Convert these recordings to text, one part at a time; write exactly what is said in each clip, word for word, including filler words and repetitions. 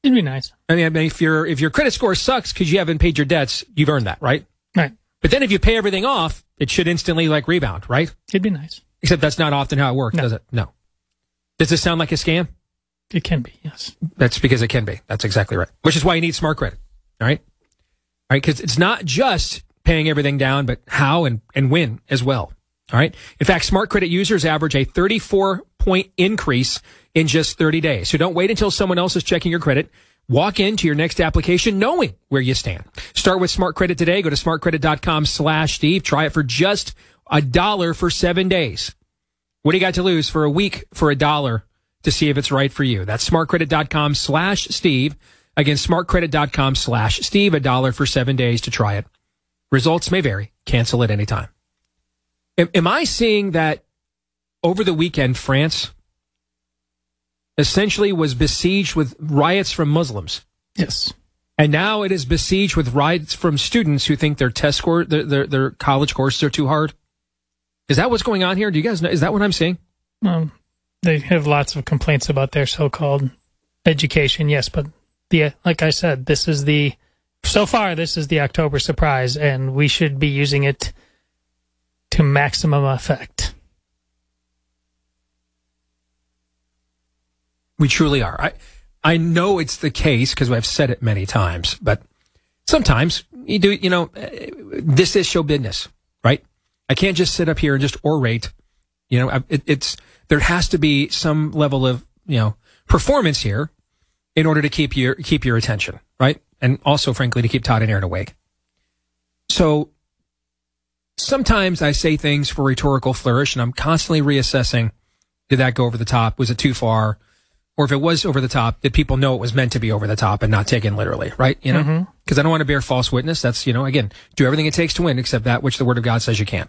It'd be nice. I mean, I mean if your if your credit score sucks because you haven't paid your debts, you've earned that, right? Right. But then if you pay everything off, it should instantly like rebound, right? It'd be nice. Except that's not often how it works, No. does it? No. Does this sound like a scam? It can be, yes. That's because it can be. That's exactly right. Which is why you need smart credit. All right? All right, because it's not just paying everything down, but how and, and when as well. All right? In fact, smart credit users average a thirty-four point increase in just thirty days. So don't wait until someone else is checking your credit. Walk into your next application knowing where you stand. Start with Smart Credit today. Go to smartcredit.com slash Steve. Try it for just a dollar for seven days. What do you got to lose for a week for a dollar to see if it's right for you? That's smartcredit.com slash Steve. Again, smartcredit.com slash Steve. A dollar for seven days to try it. Results may vary. Cancel at any time. Am, am I seeing that over the weekend, France essentially was besieged with riots from Muslims? Yes. And now it is besieged with riots from students who think their test score, their, their, their college courses are too hard. Is that what's going on here? Do you guys know? Is that what I'm seeing? Um, they have lots of complaints about their so-called education, yes, but the like I said, this is the so far this is the October surprise, and we should be using it to maximum effect. We truly are. I I know it's the case because I've said it many times, but sometimes you do, you know, this is show business, right? I can't just sit up here and just orate. You know, it, it's there has to be some level of, you know, performance here in order to keep your keep your attention, right? And also, frankly, to keep Todd and Aaron awake. So sometimes I say things for rhetorical flourish, and I'm constantly reassessing: did that go over the top? Was it too far? Or if it was over the top, did people know it was meant to be over the top and not taken literally, right? You know, because mm-hmm. I don't want to bear false witness. That's, you know, again, do everything it takes to win, except that which the Word of God says you can't.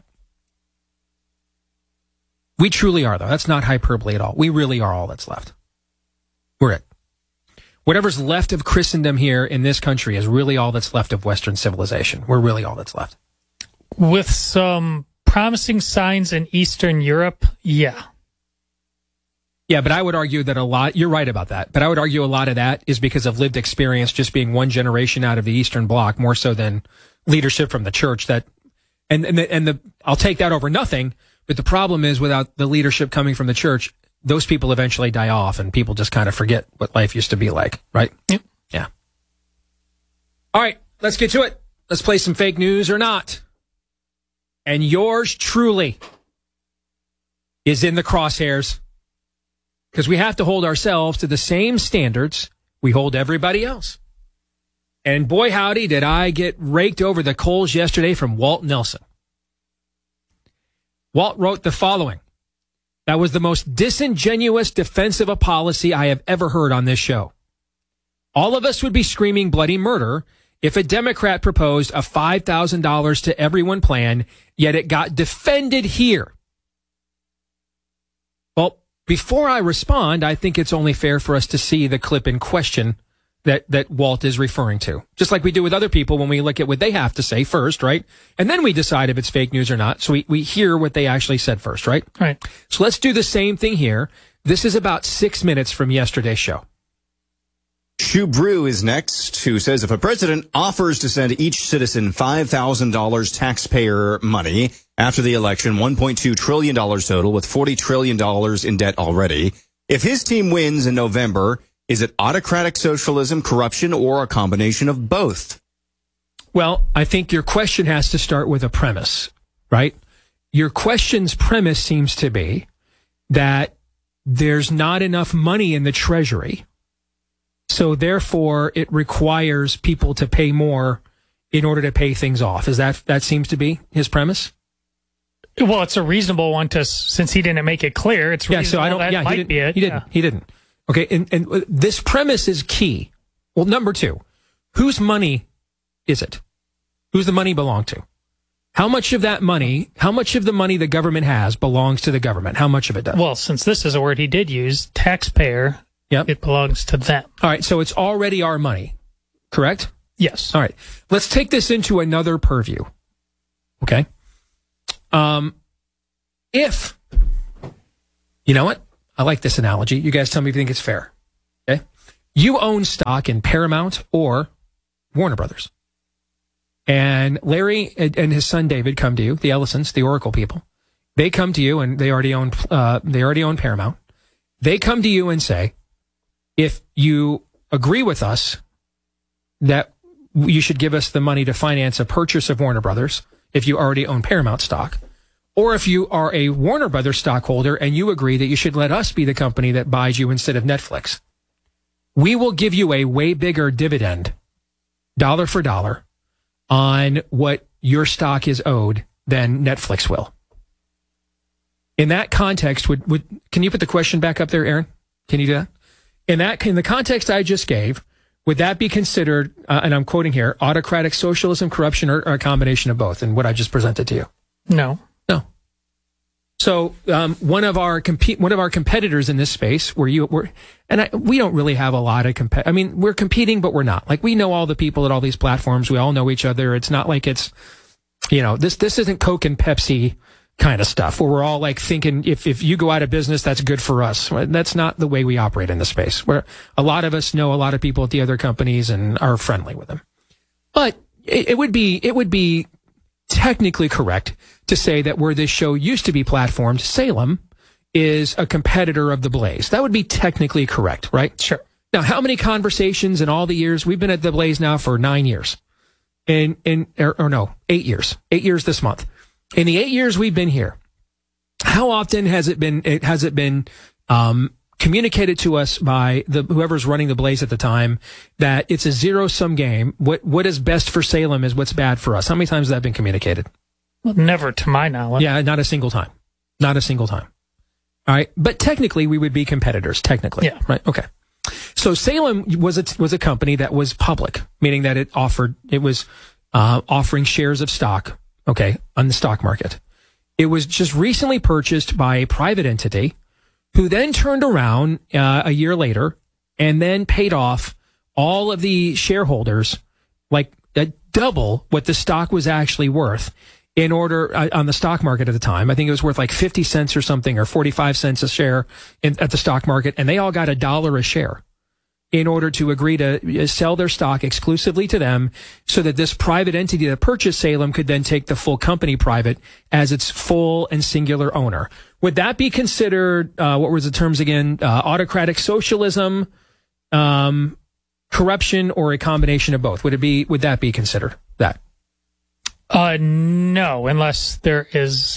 We truly are, though. That's not hyperbole at all. We really are all that's left. We're it. Whatever's left of Christendom here in this country is really all that's left of Western civilization. We're really all that's left. With some promising signs in Eastern Europe, yeah. Yeah, but I would argue that a lot, you're right about that, but I would argue a lot of that is because of lived experience just being one generation out of the Eastern Bloc, more so than leadership from the church. That, and, and, the, and the, I'll take that over nothing, but the problem is without the leadership coming from the church, those people eventually die off and people just kind of forget what life used to be like, right? Yep. Yeah. All right, let's get to it. Let's play some fake news or not. And yours truly is in the crosshairs. Because we have to hold ourselves to the same standards we hold everybody else. And boy, howdy, did I get raked over the coals yesterday from Walt Nelson. Walt wrote the following: "That was the most disingenuous defense of a policy I have ever heard on this show. All of us would be screaming bloody murder if a Democrat proposed a five thousand dollars to everyone plan, yet it got defended here." Well, before I respond, I think it's only fair for us to see the clip in question that, that Walt is referring to. Just like we do with other people when we look at what they have to say first, right? And then we decide if it's fake news or not. So we, we hear what they actually said first, right? Right. So let's do the same thing here. This is about six minutes from yesterday's show. Shu Brew is next, who says if a president offers to send each citizen five thousand dollars taxpayer money after the election, one point two trillion dollars total with forty trillion dollars in debt already, if his team wins in November, is it autocratic socialism, corruption, or a combination of both? Well, I think your question has to start with a premise, right? Your question's premise seems to be that there's not enough money in the Treasury, so therefore it requires people to pay more in order to pay things off. Is that that seems to be his premise? Well, it's a reasonable one to, since he didn't make it clear. It's yeah, reasonable so I don't. that Yeah, might he didn't. be it. He didn't. Yeah. He didn't. Okay, and and this premise is key. Well, number two, whose money is it? Who's the money belong to? How much of that money? How much of the money the government has belongs to the government? How much of it does? Well, since this is a word he did use, taxpayer. Yep. It belongs to them. All right, so it's already our money, correct? Yes. All right, let's take this into another purview. Okay. Um, if you know what, I like this analogy. You guys tell me if you think it's fair. Okay. You own stock in Paramount or Warner Brothers. And Larry and his son David come to you, the Ellisons, the Oracle people. They come to you, and they already own uh, they already own Paramount. They come to you and say, if you agree with us that you should give us the money to finance a purchase of Warner Brothers, if you already own Paramount stock, or if you are a Warner Brothers stockholder and you agree that you should let us be the company that buys you instead of Netflix, we will give you a way bigger dividend, dollar for dollar, on what your stock is owed than Netflix will. In that context, would, would can you put the question back up there, Aaron? Can you do that? In that, in the context I just gave, would that be considered, uh, and I'm quoting here, autocratic socialism, corruption, or, or a combination of both, and what I just presented to you? No. No. So um, one of our compete, one of our competitors in this space, where you were, and I, we don't really have a lot of compet. I mean, we're competing, but we're not. Like, we know all the people at all these platforms. We all know each other. It's not like it's, you know, this this isn't Coke and Pepsi kind of stuff where we're all like thinking if if you go out of business, that's good for us. That's not the way we operate in the space. Where a lot of us know a lot of people at the other companies and are friendly with them. But it, it would be it would be technically correct to say that where this show used to be platformed, Salem is a competitor of The Blaze. That would be technically correct, right? Sure. Now, how many conversations in all the years we've been at The Blaze now for nine years, in in or, or no, eight years, eight years this month. In the eight years we've been here, how often has it been? It has it been um, communicated to us by the whoever's running The Blaze at the time that it's a zero sum game? What what is best for Salem is what's bad for us. How many times has that been communicated? Well, never, to my knowledge. Yeah, not a single time. Not a single time. All right, but technically we would be competitors. Technically, yeah, right. Okay. So Salem was a was a company that was public, meaning that it offered it was uh, offering shares of stock. Okay, on the stock market. It was just recently purchased by a private entity who then turned around uh, a year later and then paid off all of the shareholders like uh, double what the stock was actually worth in order uh, on the stock market at the time. I think it was worth like fifty cents or something or forty-five cents a share in, at the stock market. And they all got a dollar a share in order to agree to sell their stock exclusively to them so that this private entity that purchased Salem could then take the full company private as its full and singular owner. Would that be considered, uh, what was the terms again, uh, autocratic socialism, um, corruption, or a combination of both? Would it be, would that be considered that? Uh, no, unless there is,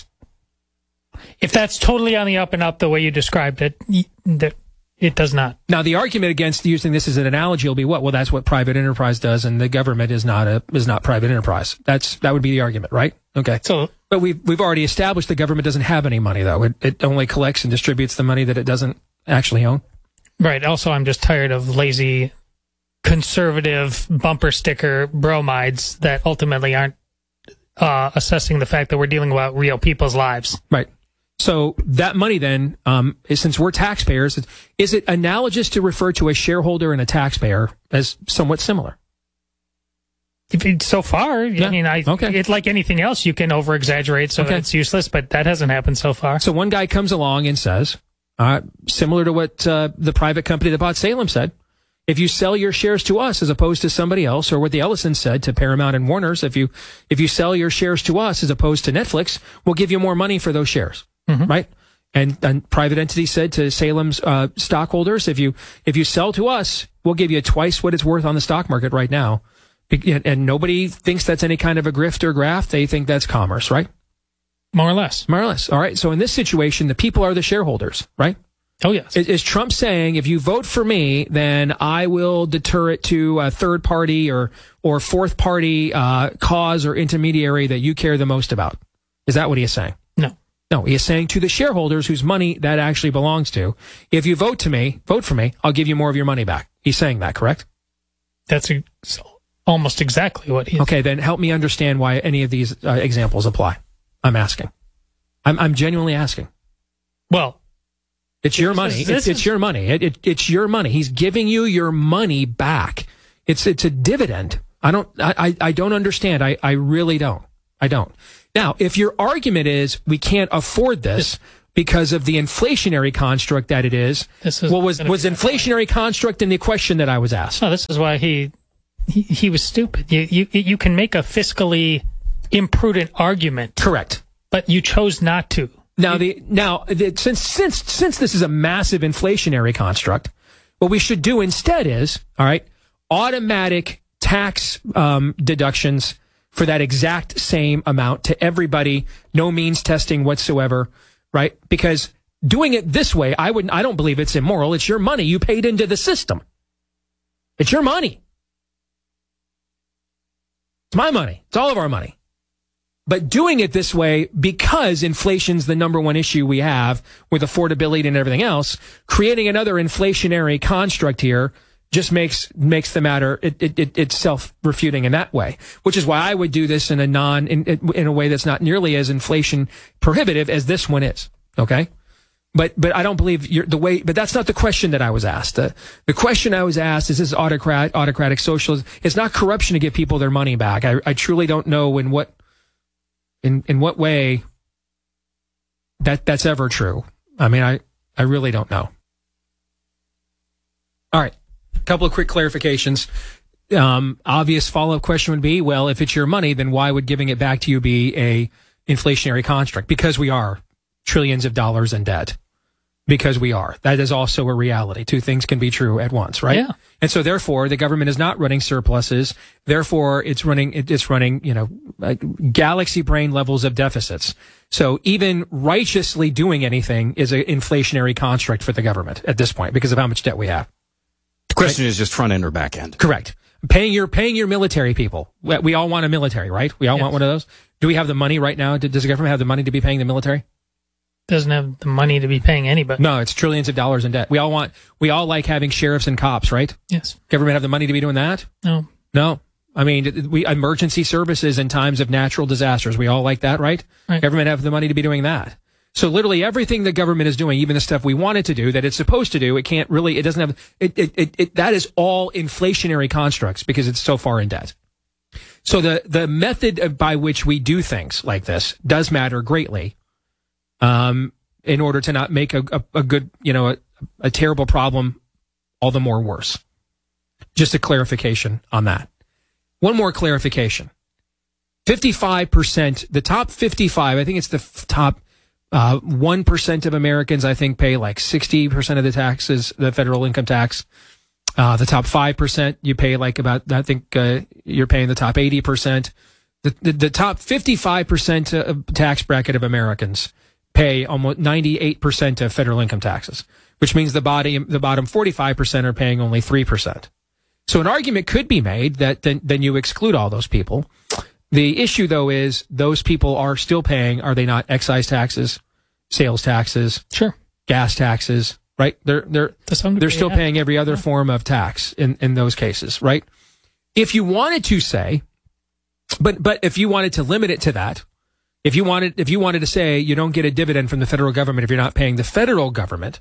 if that's totally on the up and up the way you described it, that it does not. Now, the argument against using this as an analogy will be what? Well, that's what private enterprise does, and the government is not a is not private enterprise. That's that would be the argument, right? Okay. So, but we've we've already established the government doesn't have any money, though. It it only collects and distributes the money that it doesn't actually own. Right. Also, I'm just tired of lazy, conservative bumper sticker bromides that ultimately aren't uh, assessing the fact that we're dealing about real people's lives. Right. So that money then, um, is, since we're taxpayers, is it analogous to refer to a shareholder and a taxpayer as somewhat similar? If it, so far, Yeah. I mean, I, Okay. it's like anything else, you can over-exaggerate so Okay. that it's useless, but that hasn't happened so far. So one guy comes along and says, uh, similar to what uh, the private company that bought Salem said, if you sell your shares to us as opposed to somebody else, or what the Ellisons said to Paramount and Warner's, if you if you sell your shares to us as opposed to Netflix, we'll give you more money for those shares. Mm-hmm. Right? And, and private entity said to Salem's uh, stockholders, if you if you sell to us, we'll give you twice what it's worth on the stock market right now. And nobody thinks that's any kind of a grift or graft. They think that's commerce, right? More or less. More or less. All right. So in this situation, the people are the shareholders, right? Oh, yes. Is, is Trump saying, if you vote for me, then I will deter it to a third party or or fourth party uh, cause or intermediary that you care the most about? Is that what he is saying? No. No, he is saying to the shareholders whose money that actually belongs to, if you vote to me, vote for me, I'll give you more of your money back. He's saying that, correct? That's ex- almost exactly what he is. Okay, then help me understand why any of these uh, examples apply. I'm asking. I'm, I'm genuinely asking. Well, it's your this money. is- It's, this it's is- your money. It, it, it's your money. He's giving you your money back. It's it's a dividend. I don't I, I I don't understand. I, I really don't. I don't. Now, if your argument is we can't afford this, because of the inflationary construct that it is. This is well, was was inflationary construct in the question that I was asked? No, this is why he he, he was stupid. You, you you can make a fiscally imprudent argument, correct, but you chose not to. Now the now the, since since since this is a massive inflationary construct, what we should do instead is, all right, automatic tax um, deductions for that exact same amount to everybody, no means testing whatsoever, right? Because doing it this way, I wouldn't, I don't believe it's immoral. It's your money. You paid into the system. It's your money. It's my money. It's all of our money. But doing it this way, because inflation's the number one issue we have with affordability and everything else, creating another inflationary construct here just makes makes the matter it, it, it it's self-refuting in that way, which is why I would do this in a non in, in a way that's not nearly as inflation prohibitive as this one is. Okay, but but I don't believe you're the way. But that's not the question that I was asked. The, the question I was asked is: Is autocrat autocratic socialism? It's not corruption to give people their money back. I, I truly don't know in what in in what way that that's ever true. I mean, I I really don't know. All right. Couple of quick clarifications. Um, obvious follow-up question would be, well, if it's your money, then why would giving it back to you be a inflationary construct? Because we are trillions of dollars in debt. Because we are. That is also a reality. Two things can be true at once, right? Yeah. And so therefore, the government is not running surpluses. Therefore, it's running, it's running, you know, like galaxy brain levels of deficits. So even righteously doing anything is an inflationary construct for the government at this point because of how much debt we have. The question right? is just front end or back end. Correct. Paying your paying your military people. We all want a military, right? We all yes. want one of those. Do we have the money right now? Does the government have the money to be paying the military? Doesn't have the money to be paying anybody. No, it's trillions of dollars in debt. We all want. We all like having sheriffs and cops, right? Yes. Government have the money to be doing that? No. No. I mean, we emergency services in times of natural disasters. We all like that, right? Right. Government have the money to be doing that. So literally everything the government is doing, even the stuff we want it to do, that it's supposed to do, it can't really, it doesn't have, it, it, it, it that is all inflationary constructs because it's so far in debt. So the, the method by which we do things like this does matter greatly, um, in order to not make a, a, a good, you know, a, a terrible problem all the more worse. Just a clarification on that. One more clarification. fifty-five percent, the top fifty-five, I think it's the f- top Uh, one percent of Americans, I think, pay like sixty percent of the taxes, the federal income tax. Uh, the top five percent, you pay like about, I think, uh, you're paying the top eighty percent. The, the, the top fifty-five percent of tax bracket of Americans pay almost ninety-eight percent of federal income taxes, which means the bottom, the bottom forty-five percent are paying only three percent. So an argument could be made that then, then you exclude all those people. The issue, though, is those people are still paying, are they not, excise taxes, sales taxes, sure, gas taxes, right? They're they're degree, they're still yeah. paying every other yeah. form of tax in, in those cases, right? If you wanted to say, but but if you wanted to limit it to that, if you wanted if you wanted to say you don't get a dividend from the federal government if you're not paying the federal government,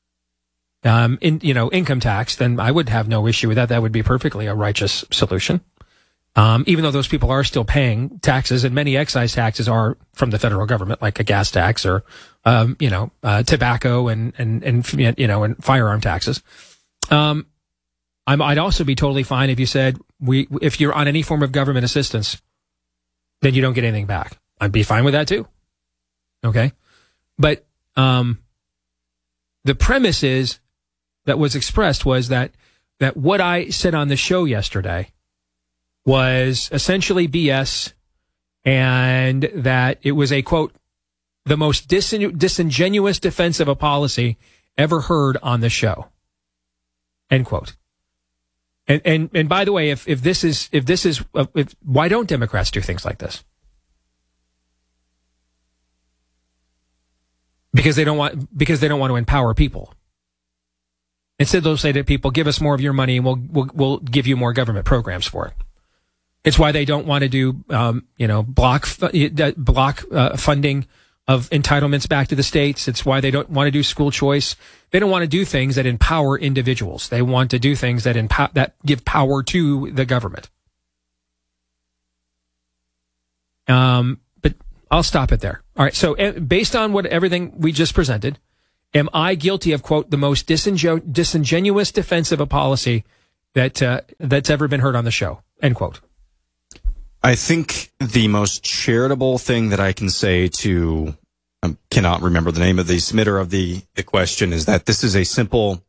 um, in you know income tax, then I would have no issue with that. That would be perfectly a righteous solution. Um, even though those people are still paying taxes, and many excise taxes are from the federal government, like a gas tax or, um, you know, uh, tobacco and, and, and, you know, and firearm taxes. Um, I'm, I'd also be totally fine if you said we, if you're on any form of government assistance, then you don't get anything back. I'd be fine with that too. Okay. But, um, the premise is that was expressed was that, that what I said on the show yesterday was essentially B S, and that it was a, quote, the most disin- disingenuous defense of a policy ever heard on the show, end quote. And and and by the way, if if this is if this is uh, if, why don't Democrats do things like this? Because they don't want because they don't want to empower people. Instead, they'll say to people, "Give us more of your money, and we'll we'll, we'll give you more government programs for it." It's why they don't want to do, um, you know, block block uh, funding of entitlements back to the states. It's why they don't want to do school choice. They don't want to do things that empower individuals. They want to do things that empower, that give power to the government. Um, but I'll stop it there. All right. So uh, based on what everything we just presented, am I guilty of, quote, the most disingen- disingenuous defense of a policy that uh, that's ever been heard on the show, end quote? I think the most charitable thing that I can say to, I cannot remember the name of the submitter of the, the question, is that this is a simple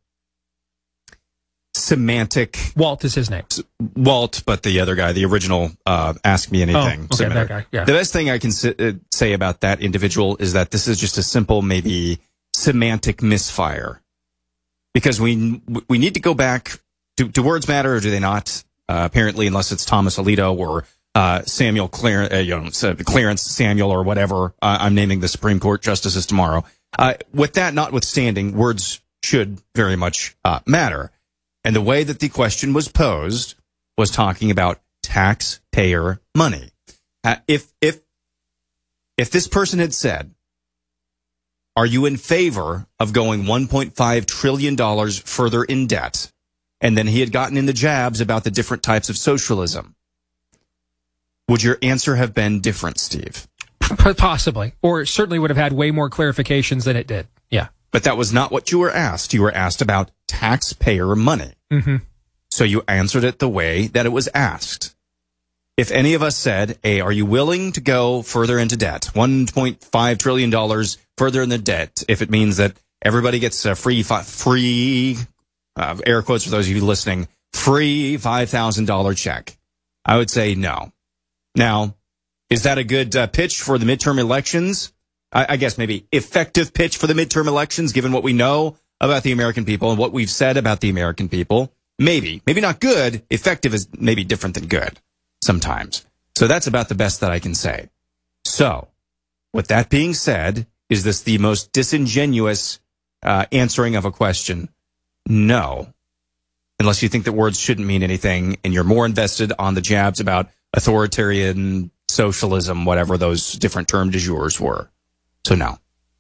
semantic. Walt is his name. Walt, but the other guy, the original uh, Ask Me Anything. Oh, okay, submitter. that guy. Yeah. The best thing I can s- say about that individual is that this is just a simple, maybe semantic misfire, because we we need to go back. Do, do words matter or do they not? Uh, apparently, unless it's Thomas Alito or uh, Samuel Clar- uh, you know, Clarence Samuel or whatever. Uh, I'm naming the Supreme Court justices tomorrow. Uh, with that notwithstanding, words should very much uh, matter. And the way that the question was posed was talking about taxpayer money. Uh, if if if this person had said, "Are you in favor of going one point five trillion dollars further in debt?" and then he had gotten in the jabs about the different types of socialism, would your answer have been different, Steve? P- possibly. Or it certainly would have had way more clarifications than it did. Yeah. But that was not what you were asked. You were asked about taxpayer money. Mm-hmm. So you answered it the way that it was asked. If any of us said, hey, are you willing to go further into debt? one point five trillion dollars further in the debt, if it means that everybody gets a free, fi- free, uh, air quotes for those of you listening, free five thousand dollars check, I would say no. Now, is that a good uh, pitch for the midterm elections? I, I guess maybe effective pitch for the midterm elections, given what we know about the American people and what we've said about the American people. Maybe. Maybe not good. Effective is maybe different than good sometimes. So that's about the best that I can say. So, with that being said, is this the most disingenuous uh, answering of a question? No. Unless you think that words shouldn't mean anything and you're more invested on the jabs about authoritarian socialism, whatever those different term du jours were. So no.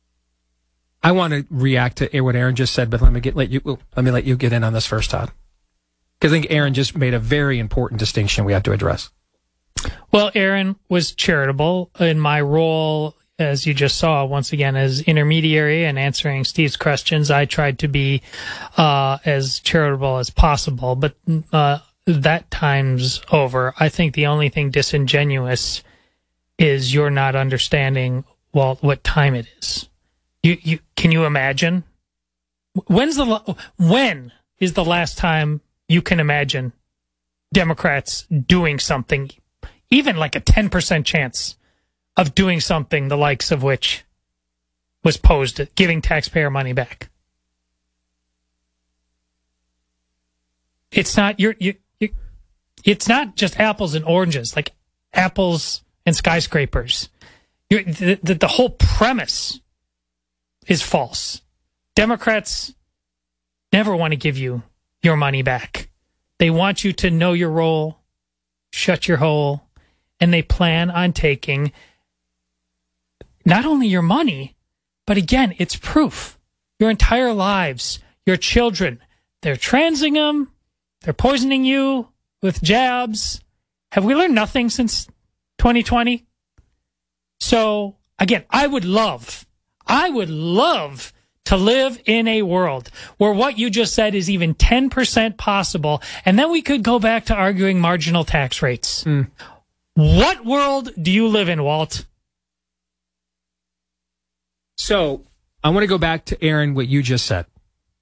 I want to react to what Aaron just said, but let me get let you let me let you get in on this first, Todd. Because I think Aaron just made a very important distinction we have to address. Well, Aaron was charitable in my role, as you just saw, once again, as intermediary and answering Steve's questions. I tried to be uh, as charitable as possible, but uh, that time's over. I think the only thing disingenuous is you're not understanding, well, what time it is. You, you can you imagine? When's the when is the last time you can imagine Democrats doing something, even like a ten percent chance of doing something the likes of which was posed, giving taxpayer money back? It's not you're, you you it's not just apples and oranges, like apples and skyscrapers. You're, the, the, the whole premise is false. Democrats never want to give you your money back. They want you to know your role, shut your hole, and they plan on taking not only your money, but again, it's proof. Your entire lives, your children, they're transing them, they're poisoning you with jabs. Have we learned nothing since twenty twenty? So, again, I would love, I would love to live in a world where what you just said is even ten percent possible, and then we could go back to arguing marginal tax rates. Mm. What world do you live in, Walt? So, I want to go back to, Aaron, what you just said.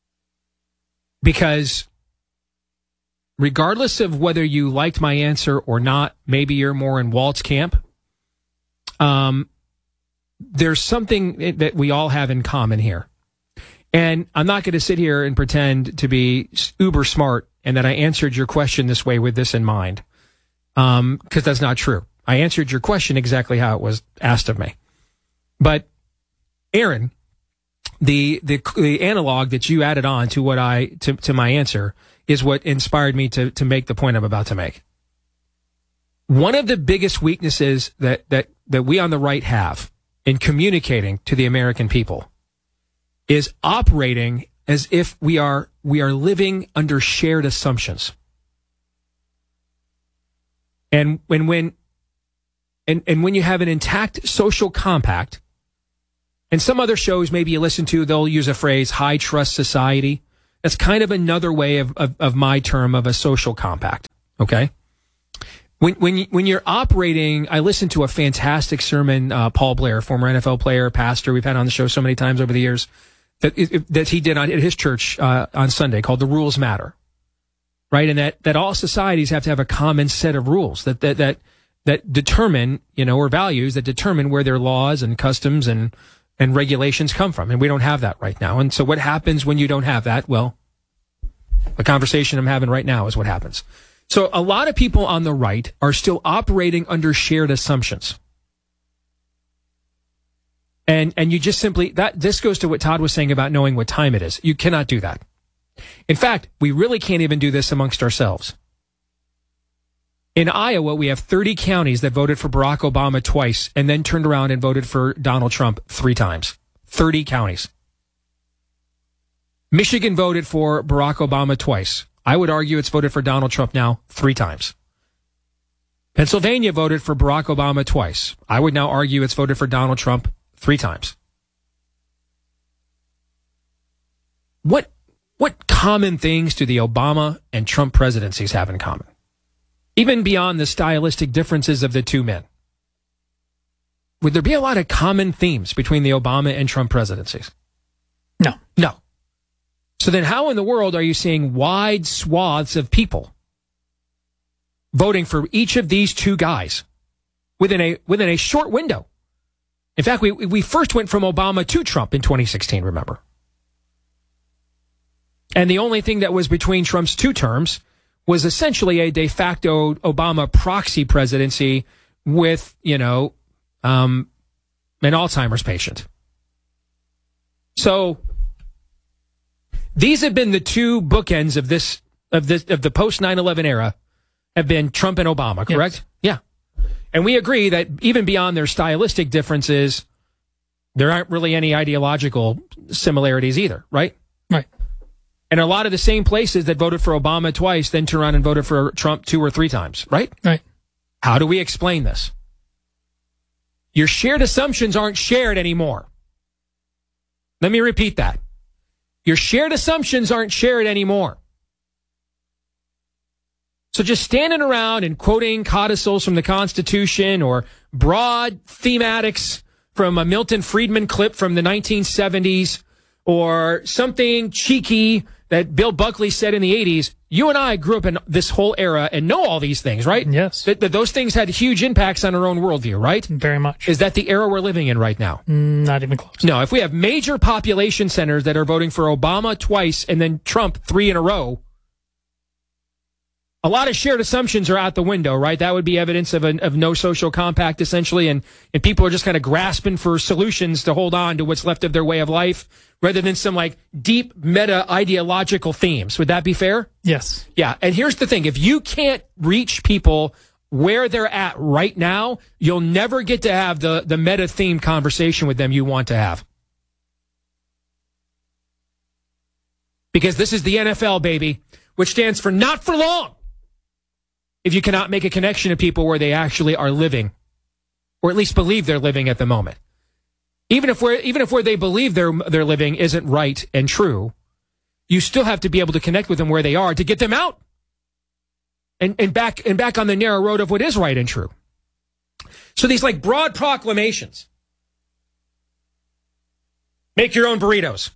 Because regardless of whether you liked my answer or not, maybe you're more in Walt's camp. Um, there's something that we all have in common here. And I'm not going to sit here and pretend to be uber smart and that I answered your question this way with this in mind. Um, because that's not true. I answered your question exactly how it was asked of me. But Aaron, the, the, the analog that you added on to what I, to, to my answer is what inspired me to, to make the point I'm about to make. One of the biggest weaknesses that, that, that we on the right have in communicating to the American people is operating as if we are, we are living under shared assumptions. And when, when, and, and when you have an intact social compact And some other shows maybe you listen to, they'll use a phrase, high trust society. That's kind of another way of, of, of my term of a social compact. Okay? When when you, when you're operating, I listened to a fantastic sermon, uh, Paul Blair, former N F L player, pastor, we've had on the show so many times over the years, that that he did on, at his church uh, on Sunday, called "The Rules Matter," right? And that that all societies have to have a common set of rules that that that that determine, you know, or values that determine where their laws and customs and and regulations come from, and we don't have that right now. And so, what happens when you don't have that? Well, the conversation I'm having right now is what happens. So a lot of people on the right are still operating under shared assumptions. And and you just simply, that this goes to what Todd was saying about knowing what time it is. You cannot do that. In fact, we really can't even do this amongst ourselves. In Iowa, we have thirty counties that voted for Barack Obama twice and then turned around and voted for Donald Trump three times. thirty counties. Michigan voted for Barack Obama twice. I would argue it's voted for Donald Trump now three times. Pennsylvania voted for Barack Obama twice. I would now argue it's voted for Donald Trump three times. What what common things do the Obama and Trump presidencies have in common? Even beyond the stylistic differences of the two men. Would there be a lot of common themes between the Obama and Trump presidencies? No. No. So then how in the world are you seeing wide swaths of people voting for each of these two guys within a within a short window? In fact, we we first went from Obama to Trump in twenty sixteen, remember? And the only thing that was between Trump's two terms was essentially a de facto Obama proxy presidency with, you know, um, an Alzheimer's patient. So these have been the two bookends of this of this of the post nine eleven era, have been Trump and Obama, correct? Yes. Yeah. And we agree that even beyond their stylistic differences, there aren't really any ideological similarities either, right? Right. And a lot of the same places that voted for Obama twice then turn around and voted for Trump two or three times, right? Right. How do we explain this? Your shared assumptions aren't shared anymore. Let me repeat that. Your shared assumptions aren't shared anymore. So just standing around and quoting codicils from the Constitution or broad thematics from a Milton Friedman clip from the nineteen seventies or something cheeky that Bill Buckley said in the eighties, you and I grew up in this whole era and know all these things, right? Yes. That, that those things had huge impacts on our own worldview, right? Very much. Is that the era we're living in right now? Mm, not even close. No, if we have major population centers that are voting for Obama twice and then Trump three in a row, a lot of shared assumptions are out the window, right? That would be evidence of a, of no social compact, essentially, and, and people are just kind of grasping for solutions to hold on to what's left of their way of life, rather than some like deep meta ideological themes. Would that be fair? Yes. Yeah, and here's the thing. If you can't reach people where they're at right now, you'll never get to have the, the meta theme conversation with them you want to have. Because this is the N F L, baby, which stands for not for long. If you cannot make a connection to people where they actually are living, or at least believe they're living at the moment. Even if we're, even if where they believe they're, they're living isn't right and true, you still have to be able to connect with them where they are to get them out and, and back, and back on the narrow road of what is right and true. So these like broad proclamations. Make your own burritos.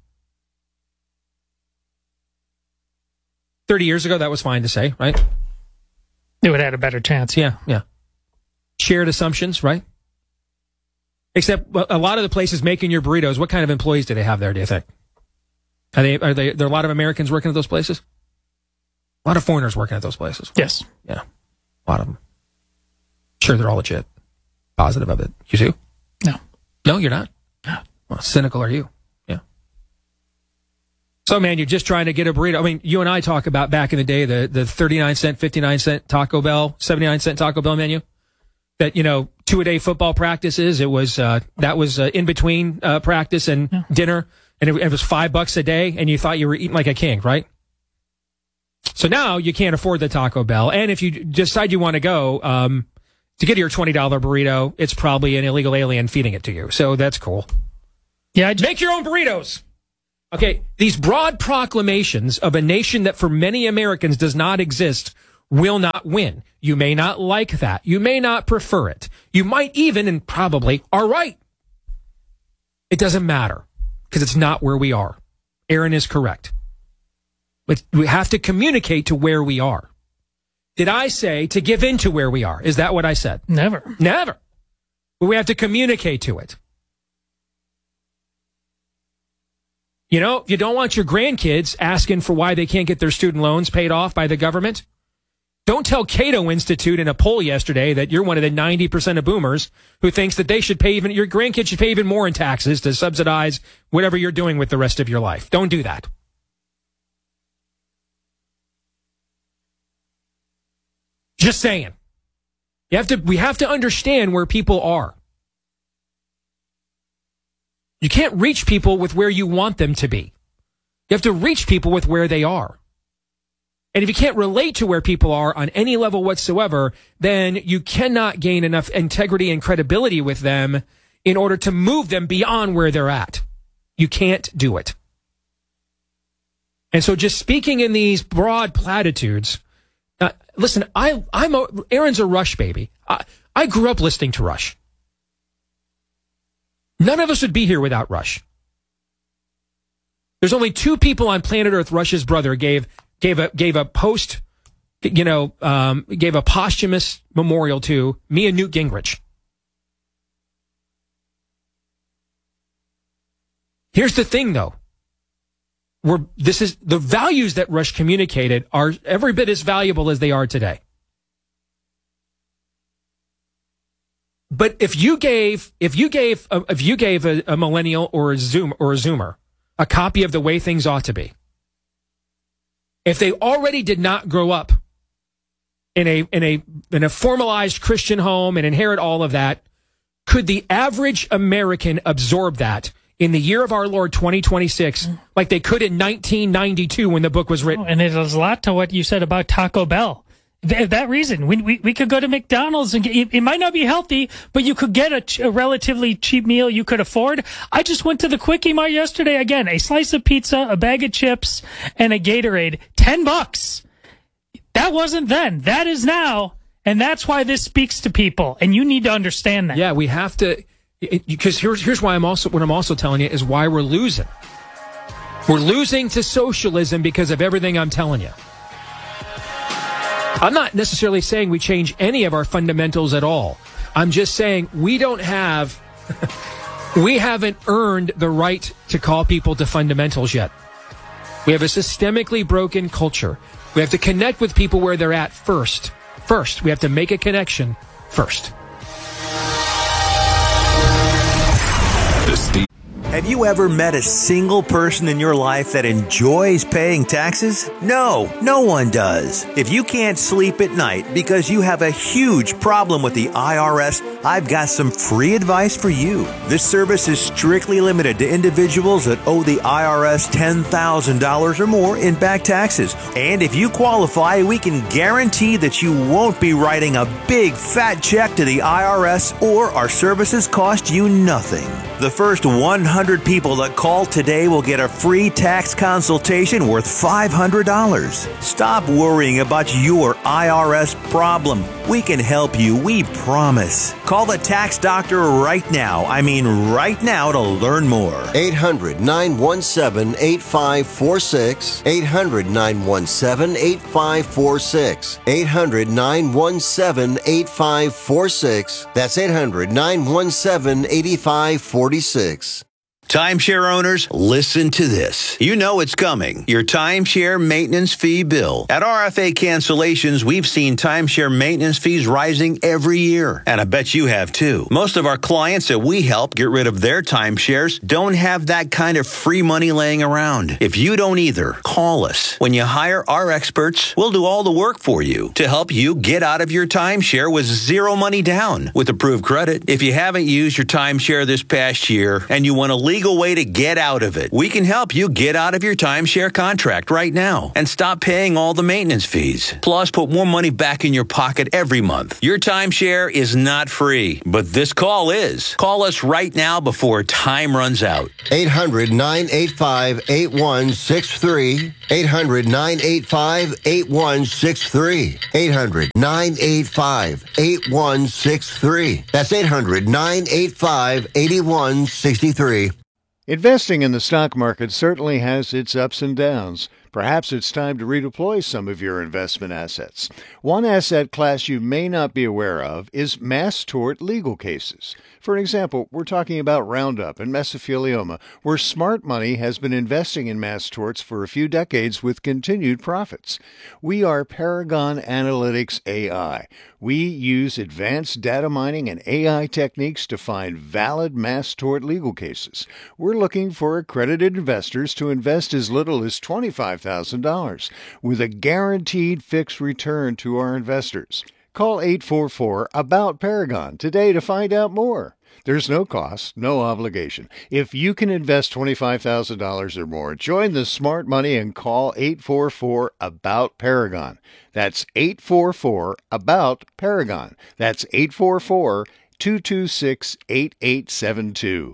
thirty years ago, that was fine to say, right? It would have had a better chance. Yeah, yeah. Shared assumptions, right? Except a lot of the places making your burritos, what kind of employees do they have there, do you think? Are they, are they, there are a lot of Americans working at those places? A lot of foreigners working at those places. Yes. Yeah. A lot of them. Sure, they're all legit. Positive of it. You too? No. No, you're not? No. Well, cynical are you? Yeah. So, man, you're just trying to get a burrito. I mean, you and I talk about back in the day, the, the thirty-nine cent, fifty-nine cent Taco Bell, seventy-nine cent Taco Bell menu. That, you know, two-a-day football practices, it was, uh, that was uh, in between uh, practice and yeah. dinner, and it, it was five bucks a day, and you thought you were eating like a king, right? So now you can't afford the Taco Bell, and if you decide you want to go, um, to get your twenty dollar burrito, it's probably an illegal alien feeding it to you, so that's cool. Yeah, I just, Make your own burritos. Okay, these broad proclamations of a nation that for many Americans does not exist will not win. You may not like that. You may not prefer it. You might even, and probably, are right. It doesn't matter because it's not where we are. Aaron is correct. But we have to communicate to where we are. Did I say to give in to where we are? Is that what I said? never. Never. But we have to communicate to it. You know, if you don't want your grandkids asking for why they can't get their student loans paid off by the government, don't tell Cato Institute in a poll yesterday that you're one of the ninety percent of boomers who thinks that they should pay even, your grandkids should pay even more in taxes to subsidize whatever you're doing with the rest of your life. Don't do that. Just saying. You have to, we have to understand where people are. You can't reach people with where you want them to be. You have to reach people with where they are. And if you can't relate to where people are on any level whatsoever, then you cannot gain enough integrity and credibility with them in order to move them beyond where they're at. You can't do it. And so just speaking in these broad platitudes, uh, listen, I, I'm a, Aaron's a Rush baby. I, I grew up listening to Rush. None of us would be here without Rush. There's only two people on planet Earth Rush's brother gave gave a gave a post, you know, um, gave a posthumous memorial to, me and Newt Gingrich. Here's the thing, though. We're, this is the values that Rush communicated are every bit as valuable as they are today. But if you gave, if you gave, a, if you gave a, a millennial or a Zoom or a Zoomer a copy of The Way Things Ought to Be, if they already did not grow up in a in a in a formalized Christian home and inherit all of that, could the average American absorb that in the year of our Lord twenty twenty-six like they could in nineteen ninety-two when the book was written? And it has a lot to what you said about Taco Bell. Th- that reason, we, we we could go to McDonald's and get, it, it might not be healthy, but you could get a, ch- a relatively cheap meal you could afford. I just went to the Quickie Mart yesterday again, a slice of pizza, a bag of chips, and a Gatorade, ten bucks. That wasn't then. That is now, and that's why this speaks to people, and you need to understand that. Yeah, we have to, because here's here's why I'm also what I'm also telling you is why we're losing. We're losing to socialism because of everything I'm telling you. I'm not necessarily saying we change any of our fundamentals at all. I'm just saying we don't have, we haven't earned the right to call people to fundamentals yet. We have a systemically broken culture. We have to connect with people where they're at first. First, we have to make a connection first. Have you ever met a single person in your life that enjoys paying taxes? No, no one does. If you can't sleep at night because you have a huge problem with the I R S, I've got some free advice for you. This service is strictly limited to individuals that owe the I R S ten thousand dollars or more in back taxes. And if you qualify, we can guarantee that you won't be writing a big fat check to the I R S, or our services cost you nothing. The first one hundred people that call today will get a free tax consultation worth five hundred dollars. Stop worrying about your I R S problem. We can help you, we promise. Call the tax doctor right now. I mean right now to learn more. eight hundred, nine one seven, eight five four six. eight hundred, nine one seven, eight five four six. eight hundred, nine one seven, eight five four six. That's eight hundred, nine one seven, eight five four six. Timeshare owners, listen to this. You know it's coming. Your timeshare maintenance fee bill. At R F A Cancellations, we've seen timeshare maintenance fees rising every year. And I bet you have too. Most of our clients that we help get rid of their timeshares don't have that kind of free money laying around. If you don't either, call us. When you hire our experts, we'll do all the work for you to help you get out of your timeshare with zero money down with approved credit. If you haven't used your timeshare this past year and you want to legally legal way to get out of it. We can help you get out of your timeshare contract right now and stop paying all the maintenance fees. Plus, put more money back in your pocket every month. Your timeshare is not free, but this call is. Call us right now before time runs out. eight hundred, nine eight five, eight one six three. eight hundred, nine eight five, eight one six three. eight hundred, nine eight five, eight one six three. That's eight hundred, nine eight five, eight one six three. Investing in the stock market certainly has its ups and downs. Perhaps it's time to redeploy some of your investment assets. One asset class you may not be aware of is mass tort legal cases. For example, we're talking about Roundup and mesothelioma, where smart money has been investing in mass torts for a few decades with continued profits. We are Paragon Analytics A I. We use advanced data mining and A I techniques to find valid mass tort legal cases. We're looking for accredited investors to invest as little as twenty-five thousand dollars with a guaranteed fixed return to our investors. Call eight four four, ABOUT Paragon today to find out more. There's no cost, no obligation. If you can invest twenty-five thousand dollars or more, join the smart money and call eight four four, ABOUT Paragon. That's eight four four, ABOUT Paragon. That's eight four four, two two six, eight eight seven two.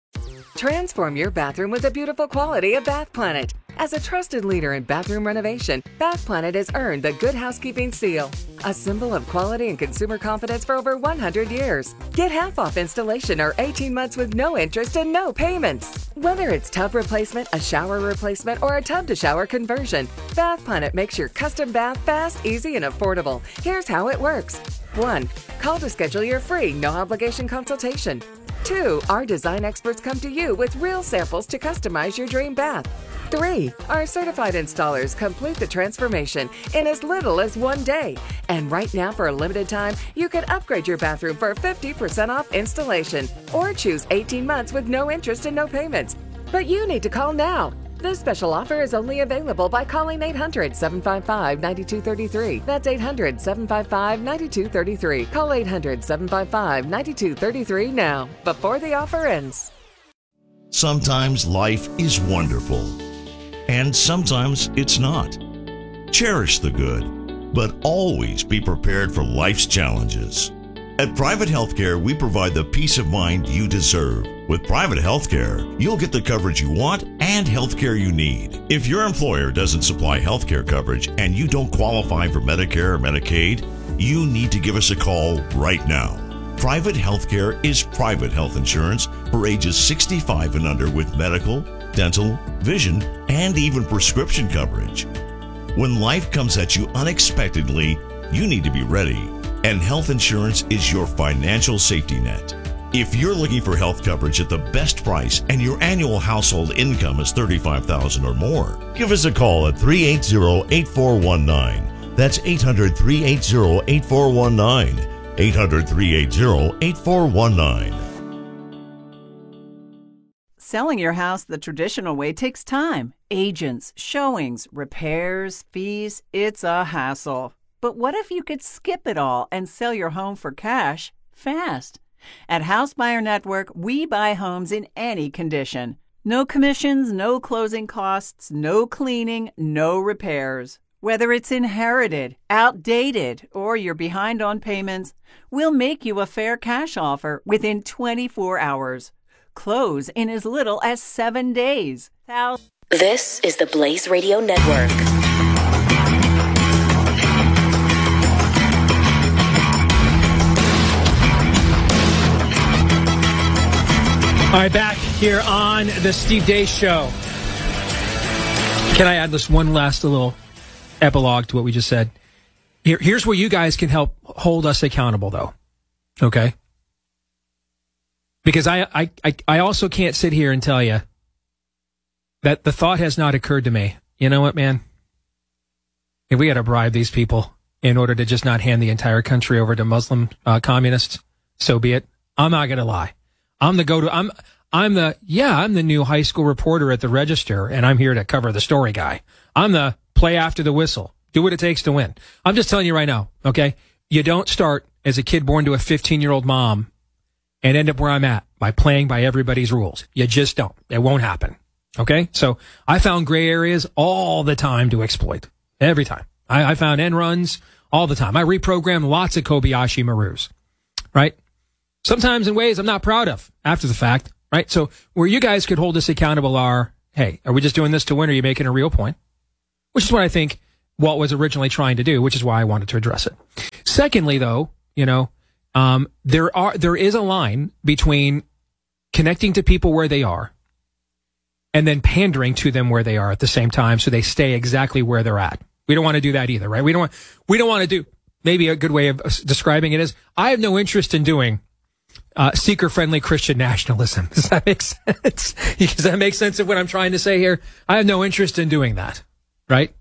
Transform your bathroom with the beautiful quality of Bath Planet. As a trusted leader in bathroom renovation, Bath Planet has earned the Good Housekeeping seal, a symbol of quality and consumer confidence for over one hundred years. Get half off installation or eighteen months with no interest and no payments. Whether it's tub replacement, a shower replacement, or a tub-to-shower conversion, Bath Planet makes your custom bath fast, easy, and affordable. Here's how it works. one. Call to schedule your free, no-obligation consultation. two. Our design experts come to you with real samples to customize your dream bath. three. Our certified installers complete the transformation in as little as one day. And right now, for a limited time, you can upgrade your bathroom for fifty percent off installation or choose eighteen months with no interest and no payments. But you need to call now. This special offer is only available by calling eight hundred, seven five five, nine two three three. That's eight hundred, seven five five, nine two three three. Call eight hundred, seven five five, nine two three three now, before the offer ends. Sometimes life is wonderful, and sometimes it's not. Cherish the good, but always be prepared for life's challenges. At Private Healthcare, we provide the peace of mind you deserve. With Private Healthcare, you'll get the coverage you want and healthcare you need. If your employer doesn't supply healthcare coverage and you don't qualify for Medicare or Medicaid, you need to give us a call right now. Private Healthcare is private health insurance for ages sixty-five and under with medical, dental, vision, and even prescription coverage. When life comes at you unexpectedly, you need to be ready, and health insurance is your financial safety net. If you're looking for health coverage at the best price and your annual household income is thirty-five thousand dollars or more, give us a call at three eight zero, eight four one nine. That's eight hundred, three eight zero, eight four one nine. eight hundred, three eight zero, eight four one nine. Selling your house the traditional way takes time. Agents, showings, repairs, fees. It's a hassle. But what if you could skip it all and sell your home for cash fast? At House Buyer Network, we buy homes in any condition. No commissions, no closing costs, no cleaning, no repairs. Whether it's inherited, outdated, or you're behind on payments, we'll make you a fair cash offer within twenty-four hours. Close in as little as seven days. Thou- This is the Blaze Radio Network. All right, back here on the Steve Deace Show. Can I add this one last little epilogue to what we just said? Here, here's where you guys can help hold us accountable, though. Okay? Because I, I, I, I also can't sit here and tell you that the thought has not occurred to me. You know what, man? If we got to bribe these people in order to just not hand the entire country over to Muslim uh, communists, so be it. I'm not going to lie. I'm the go-to, I'm, I'm the, yeah, I'm the new high school reporter at the Register, and I'm here to cover the story guy. I'm the play after the whistle. Do what it takes to win. I'm just telling you right now, okay? You don't start as a kid born to a fifteen-year-old mom and end up where I'm at by playing by everybody's rules. You just don't. It won't happen. Okay? So I found gray areas all the time to exploit. Every time. I, I found end runs all the time. I reprogrammed lots of Kobayashi Marus. Right? Sometimes in ways I'm not proud of after the fact. Right? So where you guys could hold us accountable are, hey, are we just doing this to win, or are you making a real point? Which is what I think Walt was originally trying to do, which is why I wanted to address it. Secondly, though, you know, um, there are there is a line between connecting to people where they are and then pandering to them where they are at the same time, so they stay exactly where they're at. We don't want to do that either, right? We don't want we don't want to do. Maybe a good way of describing it is, I have no interest in doing uh, seeker-friendly Christian nationalism. Does that make sense? Does that make sense of what I'm trying to say here? I have no interest in doing that, right?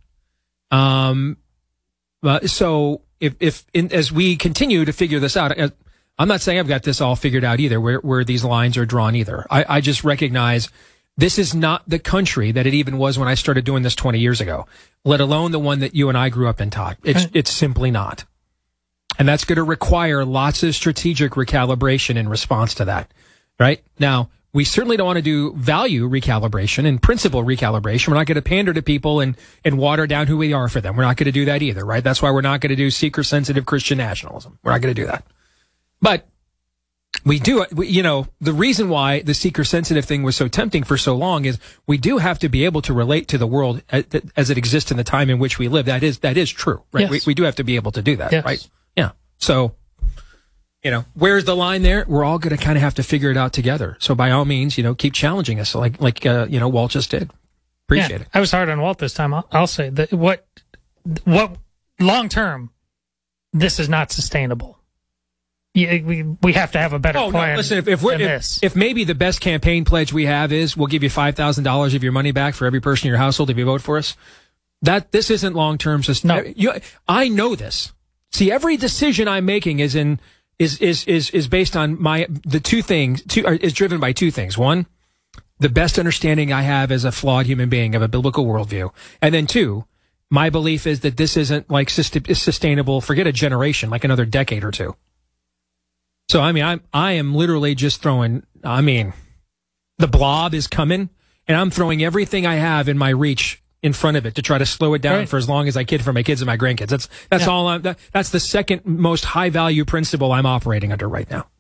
Um. Uh, so if if in, as we continue to figure this out, uh, I'm not saying I've got this all figured out either, where where these lines are drawn either. I, I just recognize this is not the country that it even was when I started doing this twenty years ago, let alone the one that you and I grew up in, Todd. It's it's simply not. And that's going to require lots of strategic recalibration in response to that, right? Now, we certainly don't want to do value recalibration and principle recalibration. We're not going to pander to people and, and water down who we are for them. We're not going to do that either, right? That's why we're not going to do seeker-sensitive Christian nationalism. We're not going to do that. But we do, we, you know, the reason why the seeker-sensitive thing was so tempting for so long is we do have to be able to relate to the world as, as it exists in the time in which we live. That is, that is true, right? Yes. We, we do have to be able to do that, yes. right? Yeah. So, you know, where's the line there? We're all going to kind of have to figure it out together. So by all means, you know, keep challenging us like, like, uh, you know, Walt just did. Appreciate yeah, it. I was hard on Walt this time. I'll, I'll say that what, what long term, this is not sustainable. Yeah, we, we have to have a better oh, plan. No, listen, if, if we're, than if, this. if maybe the best campaign pledge we have is we'll give you five thousand dollars of your money back for every person in your household if you vote for us. That, this isn't long term. No. You, I know this. See, every decision I'm making is in, is, is, is, is based on my, the two things, two, are, is driven by two things. One, the best understanding I have as a flawed human being of a biblical worldview. And then two, my belief is that this isn't like sustainable, forget a generation, like another decade or two. So, I mean, I'm, I am literally just throwing, I mean, the blob is coming and I'm throwing everything I have in my reach in front of it to try to slow it down right. for as long as I can for my kids and my grandkids. That's that's yeah. all. I'm, that, that's the second most high value principle I'm operating under right now. All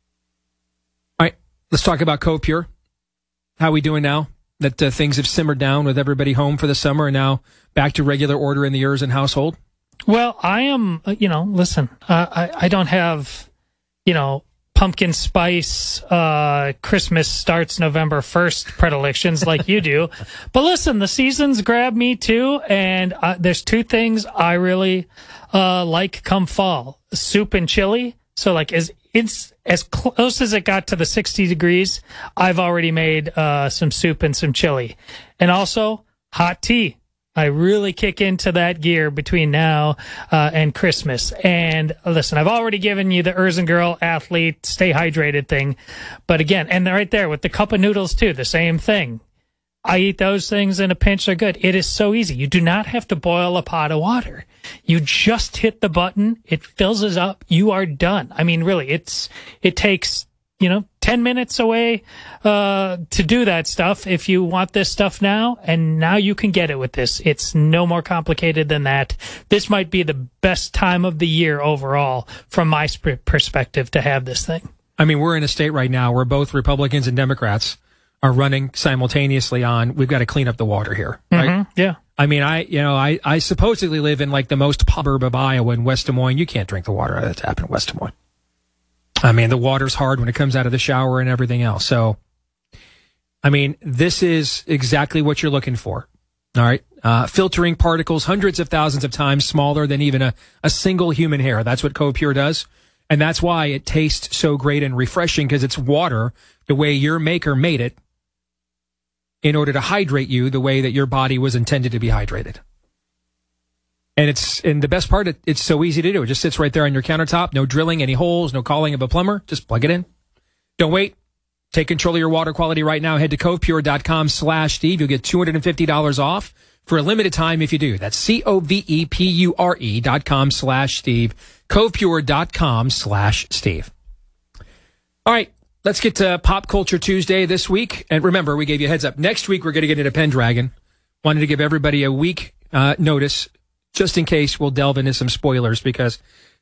right, let's talk about Cove Pure. How we doing now that uh, things have simmered down with everybody home for the summer and now back to regular order in the Urson household? Well, I am. You know, listen, uh, I I don't have, you know, pumpkin spice, uh, Christmas starts November first predilections like you do. But listen, the seasons grab me too. And uh, there's two things I really uh, like come fall. Soup and chili. So like as it's as close as it got to the sixty degrees, I've already made uh, some soup and some chili. And also hot tea. I really kick into that gear between now uh, and Christmas. And listen, I've already given you the Urson Girl athlete, stay hydrated thing. But again, and right there with the cup of noodles too, the same thing. I eat those things in a pinch, they're good. It is so easy. You do not have to boil a pot of water. You just hit the button, it fills us up, you are done. I mean, really, it's it takes, you know, ten minutes away uh, to do that stuff if you want this stuff now, and now you can get it with this. It's no more complicated than that. This might be the best time of the year overall from my sp- perspective to have this thing. I mean, we're in a state right now where both Republicans and Democrats are running simultaneously on, we've got to clean up the water here, right? Mm-hmm, yeah. I mean, I, you know, I, I supposedly live in like the most suburb of Iowa in West Des Moines. You can't drink the water out of the tap in West Des Moines. I mean, the water's hard when it comes out of the shower and everything else. So, I mean, this is exactly what you're looking for. All right. Uh, filtering particles hundreds of thousands of times smaller than even a, a single human hair. That's what Cove Pure does. And that's why it tastes so great and refreshing, because it's water the way your maker made it in order to hydrate you the way that your body was intended to be hydrated. And it's, and the best part, it, it's so easy to do. It just sits right there on your countertop. No drilling any holes, no calling of a plumber. Just plug it in. Don't wait. Take control of your water quality right now. Head to covepure.com slash Steve. You'll get two hundred fifty dollars off for a limited time if you do. That's C-O-V-E-P-U-R-E dot com slash Steve. Covepure.com slash Steve. All right. let's get to Pop Culture Tuesday this week. And remember, we gave you a heads up. Next week, we're going to get into Pendragon. Wanted to give everybody a week uh, notice, just in case we'll delve into some spoilers, because,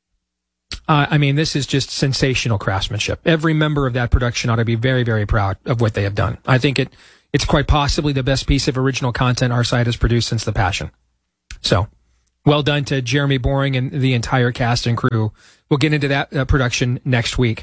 uh, I mean, this is just sensational craftsmanship. Every member of that production ought to be very, very proud of what they have done. I think it it's quite possibly the best piece of original content our site has produced since The Passion. So, well done to Jeremy Boring and the entire cast and crew. We'll get into that uh, production next week.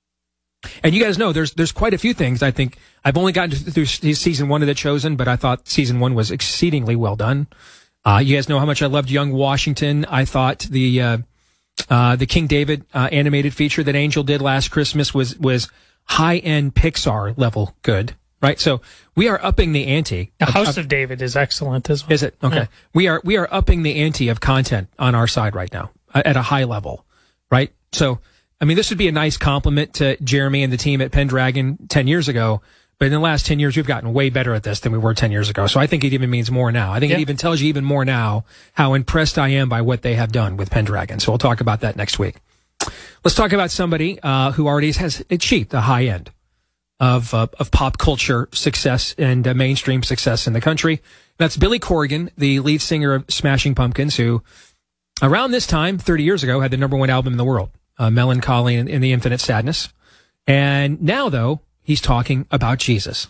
And you guys know there's there's quite a few things. I think I've only gotten through season one of The Chosen, but I thought season one was exceedingly well done. Uh, you guys know how much I loved Young Washington. I thought the uh, uh, the King David uh, animated feature that Angel did last Christmas was was high end Pixar level good. Right, so we are upping the ante. The House of, of David is excellent as well. Is it? Okay, yeah. we are we are upping the ante of content on our side right now uh, at a high level. Right, so. I mean, this would be a nice compliment to Jeremy and the team at Pendragon ten years ago, but in the last ten years, we've gotten way better at this than we were ten years ago. So I think it even means more now. I think yeah. it even tells you even more now how impressed I am by what they have done with Pendragon. So we'll talk about that next week. Let's talk about somebody uh, who already has achieved the high end of uh, of pop culture success and uh, mainstream success in the country. That's Billy Corgan, the lead singer of Smashing Pumpkins, who around this time, thirty years ago, had the number one album in the world. Uh, Melancholy and, and the Infinite Sadness. And now, though, he's talking about Jesus.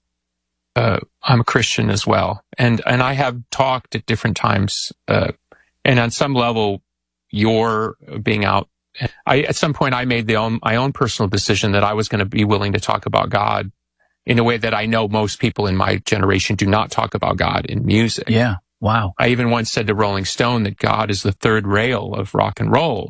Uh, I'm a Christian as well. And and I have talked at different times. Uh, and on some level, your being out. I, at some point, I made the own, my own personal decision that I was going to be willing to talk about God in a way that I know most people in my generation do not talk about God in music. Yeah. Wow. I even once said to Rolling Stone that God is the third rail of rock and roll.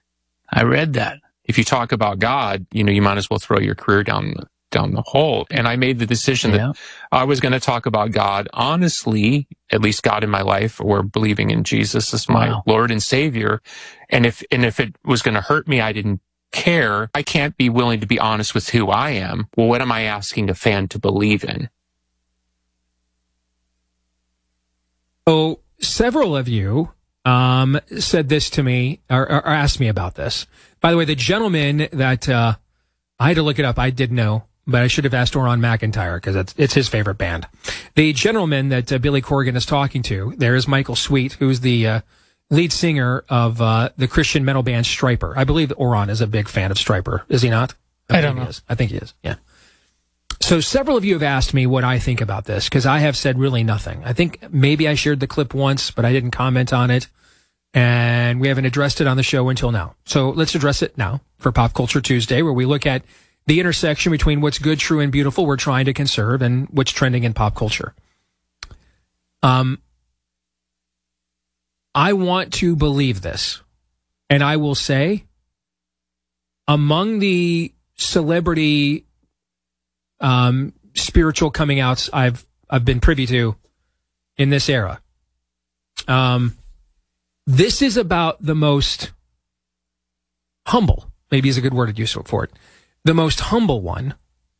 I read that. If you talk about God, you know, you might as well throw your career down the, down the hole. And I made the decision yeah. that I was going to talk about God honestly, at least God in my life, or believing in Jesus as my wow. Lord and Savior. And if, and if it was going to hurt me, I didn't care. I can't be willing to be honest with who I am. Well, what am I asking a fan to believe in? So several of you Um, said this to me, or, or asked me about this. By the way, the gentleman that, uh, I had to look it up. I did know, but I should have asked Oron McIntyre because it's, it's his favorite band. The gentleman that uh, Billy Corgan is talking to, there is Michael Sweet, who's the, uh, lead singer of, uh, the Christian metal band Stryper. I believe that Oron is a big fan of Stryper. Is he not? I, I don't know. He is. I think he is. Yeah. So several of you have asked me what I think about this because I have said really nothing. I think maybe I shared the clip once, but I didn't comment on it. And we haven't addressed it on the show until now. So let's address it now for Pop Culture Tuesday, where we look at the intersection between what's good, true, and beautiful we're trying to conserve and what's trending in pop culture. Um, I want to believe this. And I will say, among the celebrity um, spiritual coming outs I've I've been privy to in this era, um, this is about the most humble, maybe is a good word to use for it, the most humble one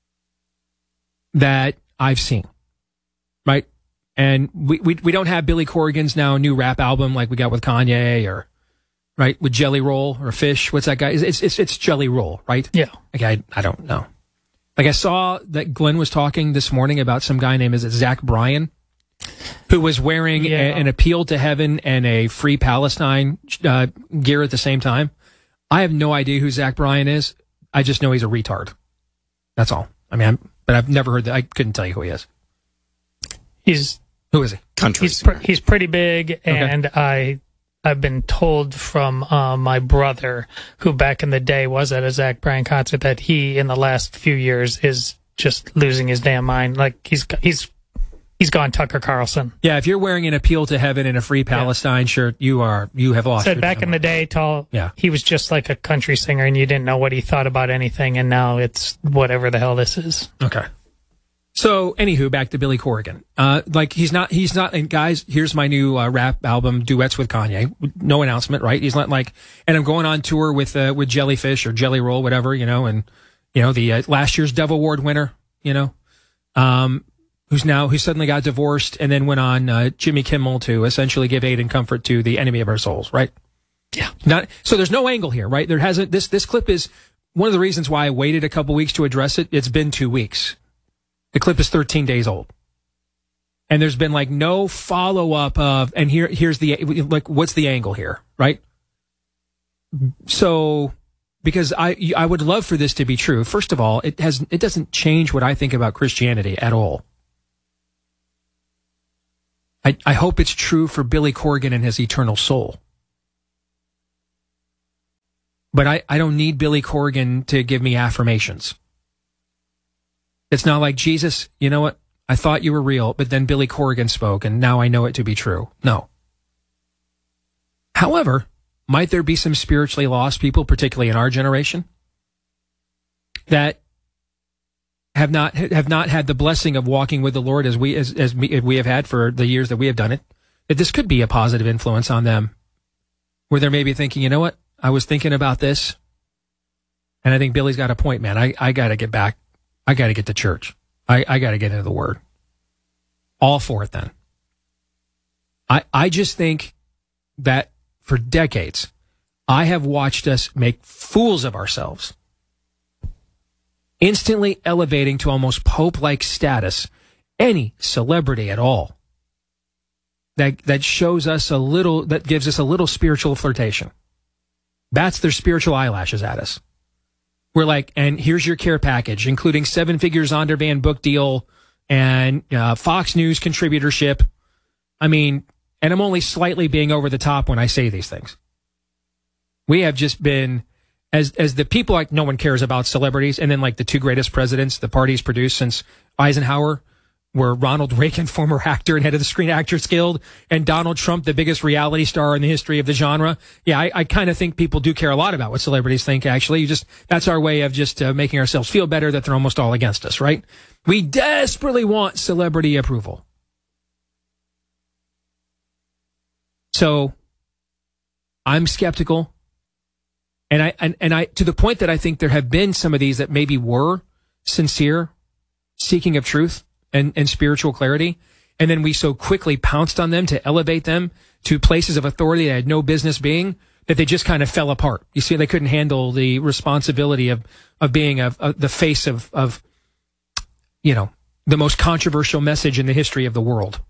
that I've seen, right? And we, we, we don't have Billy Corgan's now new rap album like we got with Kanye or, right, with Jelly Roll or Fish. What's that guy? It's, it's, it's Jelly Roll, right? Yeah. Okay, I, I don't know. Like I saw that Glenn was talking this morning about some guy named, is it Zach Bryan? Who was wearing yeah. a, an appeal to heaven and a free Palestine uh, gear at the same time. I have no idea who Zach Bryan is. I just know he's a retard. That's all. I mean, I'm, but I've never heard that. I couldn't tell you who he is. He's who is he? Country. He's, pr- he's pretty big, and okay. I I've been told from uh, my brother, who back in the day was at a Zach Bryan concert, that he in the last few years is just losing his damn mind. Like he's he's. He's gone Tucker Carlson. Yeah, if you're wearing an appeal to heaven and a free Palestine yeah. shirt, you are you have lost. Said back in the day, tall. Yeah, he was just like a country singer, and you didn't know what he thought about anything. And now it's whatever the hell this is. Okay. So, anywho, back to Billy Corgan. Uh, like he's not he's not. And guys, here's my new uh, rap album, duets with Kanye. No announcement, right? He's not like, and I'm going on tour with uh, with Jellyfish or Jelly Roll, whatever, you know, and you know the uh, last year's Dove Award winner, you know. Um. Who's now, who suddenly got divorced and then went on uh, Jimmy Kimmel to essentially give aid and comfort to the enemy of our souls, right? Yeah. Not so. There's no angle here, right? There hasn't. This this clip is one of the reasons why I waited a couple weeks to address it, it's been two weeks. The clip is thirteen days old. And there's been like no follow up of, and here, here's the, like, what's the angle here, right? So, because I, I would love for this to be true. First of all, it has, it doesn't change what I think about Christianity at all. I, I hope it's true for Billy Corgan and his eternal soul. But I, I don't need Billy Corgan to give me affirmations. It's not like, Jesus, you know what? I thought you were real, but then Billy Corgan spoke, and now I know it to be true. No. However, might there be some spiritually lost people, particularly in our generation, that have not have not had the blessing of walking with the Lord as we as as we, we have had for the years that we have done it? That this could be a positive influence on them, where they're maybe thinking, you know what? I was thinking about this, and I think Billy's got a point, man. I, I got to get back. I got to get to church. I, I got to get into the Word. All for it then. I, I just think that for decades, I have watched us make fools of ourselves, instantly elevating to almost Pope-like status any celebrity at all that that shows us a little, that gives us a little spiritual flirtation. Bats their spiritual eyelashes at us. We're like, and here's your care package, including seven figure Zondervan book deal and uh, Fox News contributorship. I mean, and I'm only slightly being over the top when I say these things. We have just been, as as the people, like, no one cares about celebrities, and then like the two greatest presidents the party's produced since Eisenhower were Ronald Reagan, former actor and head of the Screen Actors Guild, and Donald Trump, the biggest reality star in the history of the genre. Yeah, I, I kind of think people do care a lot about what celebrities think, actually. You just, that's our way of just uh, making ourselves feel better that they're almost all against us, right? We desperately want celebrity approval. So, I'm skeptical. And I, and, and I, to the point that I think there have been some of these that maybe were sincere, seeking of truth and, and spiritual clarity. And then we so quickly pounced on them to elevate them to places of authority they had no business being, that they just kind of fell apart. You see, they couldn't handle the responsibility of, of being a, a, the face of, of, you know, the most controversial message in the history of the world.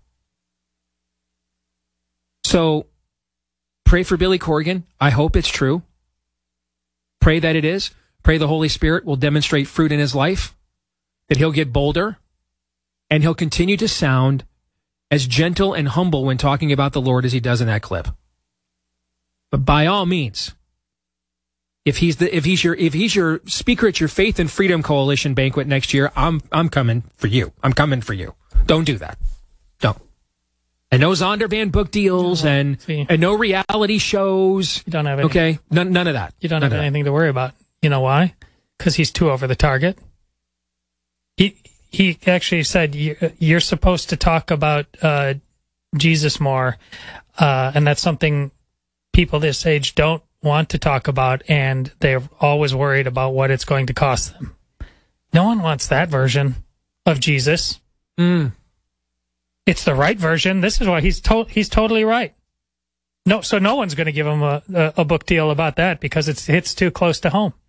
So pray for Billy Corgan. I hope it's true. Pray that it is. Pray the Holy Spirit will demonstrate fruit in his life, that he'll get bolder, and he'll continue to sound as gentle and humble when talking about the Lord as he does in that clip. But by all means, if he's the if he's your if he's your speaker at your Faith and Freedom Coalition banquet next year, I'm I'm coming for you. I'm coming for you. Don't do that. Don't. And no Zondervan book deals and See, and no reality shows. You don't have any. Okay, none none of that. You don't none have anything to worry about. You know why? Because he's too over the target. He he actually said you're supposed to talk about uh, Jesus more, uh, and that's something people this age don't want to talk about, and they're always worried about what it's going to cost them. No one wants that version of Jesus. Mm. It's the right version. This is why he's to- he's totally right. No, so no one's going to give him a, a, a book deal about that because it's hits too close to home.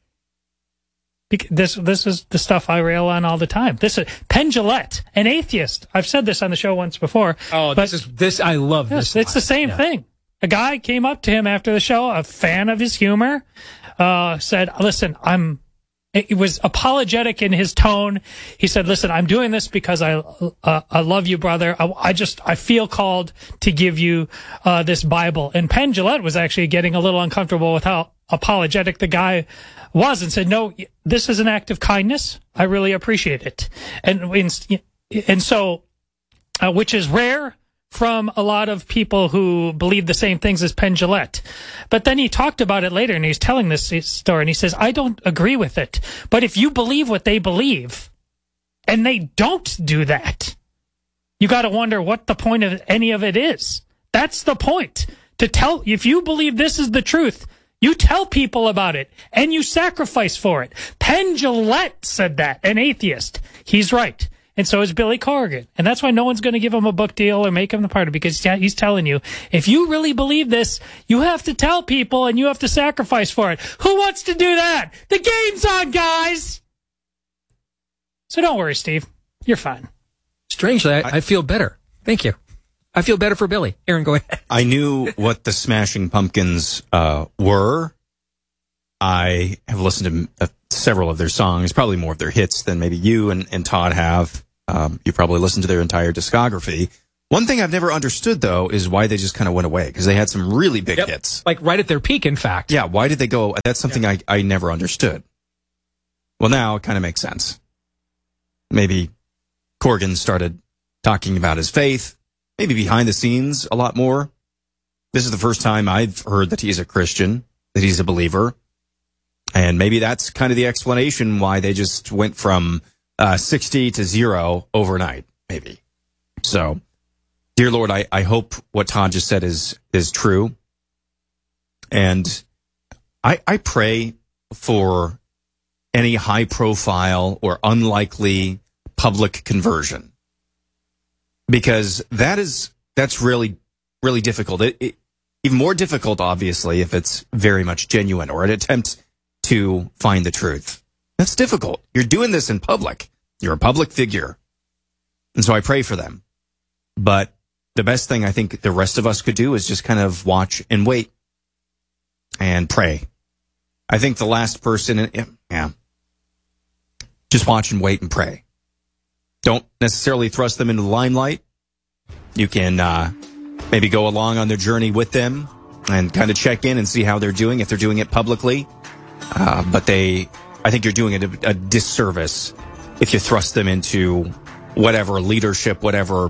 This this is the stuff I rail on all the time. This is Penn Jillette, an atheist. I've said this on the show once before. Oh, but this is this. I love yes, this. It's the same yeah. thing. A guy came up to him after the show, a fan of his humor, uh, said, "Listen, I'm." It was apologetic in his tone. He said, "Listen, I'm doing this because I uh, I love you, brother. I, I just I feel called to give you uh, this Bible." And Penn Jillette was actually getting a little uncomfortable with how apologetic the guy was, and said, "No, this is an act of kindness. I really appreciate it." And and so, uh, which is rare from a lot of people who believe the same things as Penn Jillette. But then he talked about it later, and he's telling this story, and he says, "I don't agree with it. But if you believe what they believe, and they don't do that, you got to wonder what the point of any of it is." That's the point. To tell, if you believe this is the truth, you tell people about it, and you sacrifice for it. Penn Jillette said that, an atheist. He's right. And so is Billy Corrigan. And that's why no one's going to give him a book deal or make him the part, because he's telling you, if you really believe this, you have to tell people and you have to sacrifice for it. Who wants to do that? The game's on, guys! So don't worry, Steve. You're fine. Strangely, I, I feel better. Thank you. I feel better for Billy. Aaron, go ahead. I knew what the Smashing Pumpkins uh, were. I have listened to uh, several of their songs, probably more of their hits than maybe you and, and Todd have. Um, you probably listened to their entire discography. One thing I've never understood, though, is why they just kind of went away, because they had some really big yep. hits. Like right at their peak, in fact. Yeah, why did they go? That's something yeah. I, I never understood. Well, now it kind of makes sense. Maybe Corgan started talking about his faith, maybe behind the scenes a lot more. This is the first time I've heard that he's a Christian, that he's a believer. And maybe that's kind of the explanation why they just went from uh, sixty to zero overnight, maybe. So, dear Lord, I, I hope what Todd just said is is true. And I, I pray for any high-profile or unlikely public conversion, because that is that's really, really difficult. It, it, even more difficult, obviously, if it's very much genuine or an attempt to find the truth. That's difficult. You're doing this in public. You're a public figure. And so I pray for them. But the best thing I think the rest of us could do is just kind of watch and wait and pray. I think the last person, yeah, just watch and wait and pray. Don't necessarily thrust them into the limelight. You can uh, maybe go along on their journey with them and kind of check in and see how they're doing, if they're doing it publicly. Uh, but they, I think you're doing it a, a disservice if you thrust them into whatever leadership, whatever,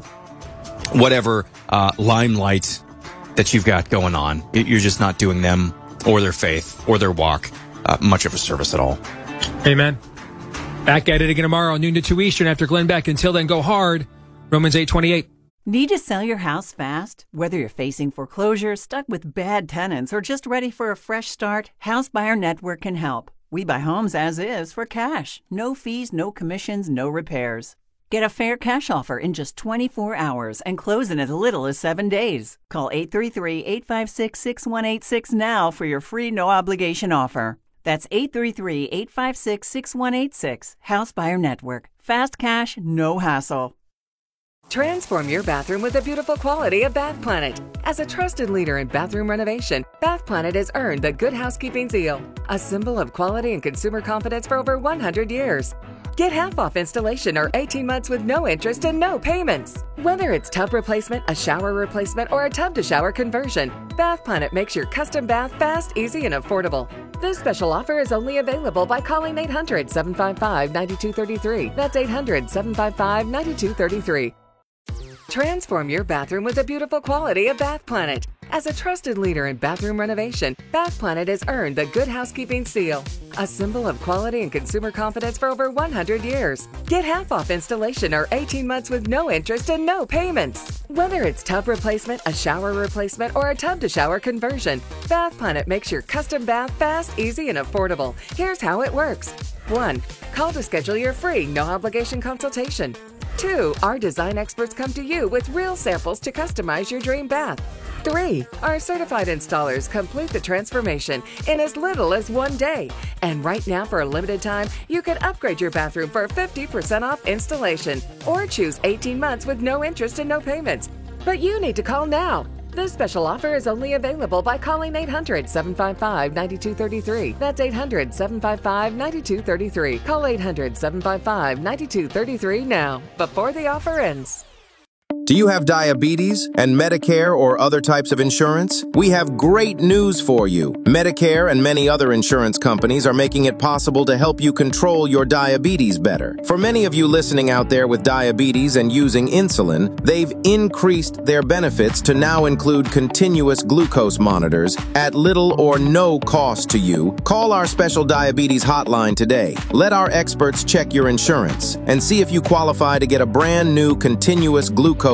whatever uh, limelight that you've got going on. You're just not doing them or their faith or their walk uh, much of a service at all. Amen. Back at it again tomorrow, noon to two Eastern after Glenn Beck. Until then, go hard. Romans eight twenty-eight. Need to sell your house fast? Whether you're facing foreclosure, stuck with bad tenants, or just ready for a fresh start, House Buyer Network can help. We buy homes as is for cash. No fees, no commissions, no repairs. Get a fair cash offer in just twenty-four hours and close in as little as seven days. Call eight three three, eight five six, six one eight six now for your free no-obligation offer. That's eight three three, eight five six, six one eight six. House Buyer Network. Fast cash, no hassle. Transform your bathroom with the beautiful quality of Bath Planet. As a trusted leader in bathroom renovation, Bath Planet has earned the Good Housekeeping seal, a symbol of quality and consumer confidence for over one hundred years. Get half off installation or eighteen months with no interest and no payments. Whether it's tub replacement, a shower replacement, or a tub-to-shower conversion, Bath Planet makes your custom bath fast, easy, and affordable. This special offer is only available by calling eight hundred, seven five five, nine two three three. That's eight hundred, seven five five, nine two three three. Transform your bathroom with the beautiful quality of Bath Planet. As a trusted leader in bathroom renovation, Bath Planet has earned the Good Housekeeping seal, a symbol of quality and consumer confidence for over one hundred years. Get half off installation or eighteen months with no interest and no payments. Whether it's tub replacement, a shower replacement, or a tub-to-shower conversion, Bath Planet makes your custom bath fast, easy, and affordable. Here's how it works. one. Call to schedule your free, no-obligation consultation. two. Our design experts come to you with real samples to customize your dream bath. three. Our certified installers complete the transformation in as little as one day. And right now, for a limited time, you can upgrade your bathroom for fifty percent off installation or choose eighteen months with no interest and no payments. But you need to call now. This special offer is only available by calling eight hundred, seven five five, nine two three three. That's eight hundred, seven five five, nine two three three. Call eight hundred, seven five five, nine two three three now, before the offer ends. Do you have diabetes and Medicare or other types of insurance? We have great news for you. Medicare and many other insurance companies are making it possible to help you control your diabetes better. For many of you listening out there with diabetes and using insulin, they've increased their benefits to now include continuous glucose monitors at little or no cost to you. Call our special diabetes hotline today. Let our experts check your insurance and see if you qualify to get a brand new continuous glucose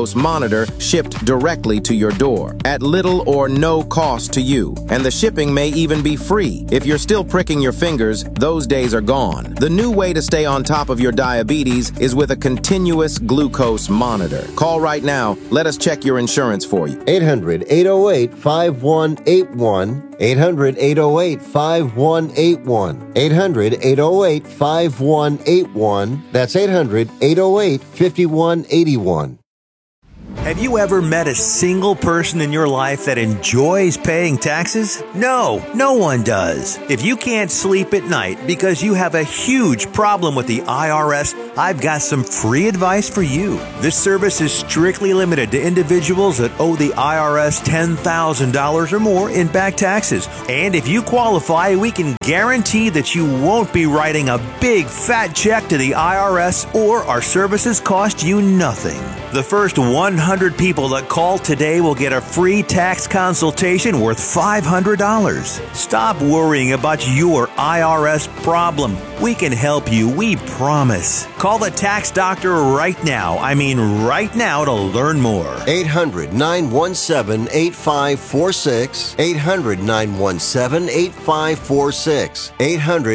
glucose monitor shipped directly to your door at little or no cost to you. And the shipping may even be free. If you're still pricking your fingers, those days are gone. The new way to stay on top of your diabetes is with a continuous glucose monitor. Call right now. Let us check your insurance for you. eight hundred, eight oh eight, five one eight one. eight hundred, eight oh eight, five one eight one. eight hundred, eight oh eight, five one eight one. That's eight hundred, eight oh eight, five one eight one. Have you ever met a single person in your life that enjoys paying taxes? No, no one does. If you can't sleep at night because you have a huge problem with the I R S, I've got some free advice for you. This service is strictly limited to individuals that owe the I R S ten thousand dollars or more in back taxes. And if you qualify, we can guarantee that you won't be writing a big fat check to the I R S, or our services cost you nothing. The first one hundred people that call today will get a free tax consultation worth five hundred dollars. Stop worrying about your I R S problem. We can help you, we promise. Call the tax doctor right now. I mean right now to learn more. eight hundred, nine one seven, eight five four six. eight hundred, nine one seven, eight five four six. eight hundred